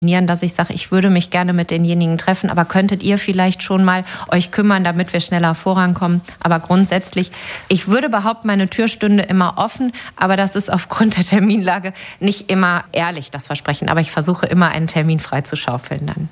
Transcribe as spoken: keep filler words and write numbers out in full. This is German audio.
dass ich sage, ich würde mich gerne mit denjenigen treffen, aber könntet ihr vielleicht schon mal euch kümmern, damit wir schneller vorankommen. Aber grundsätzlich, ich würde behaupten, meine Tür stünde immer offen, aber das ist aufgrund der Terminlage nicht immer ehrlich, das Versprechen. Aber ich versuche immer, einen Termin frei zu schaufeln dann.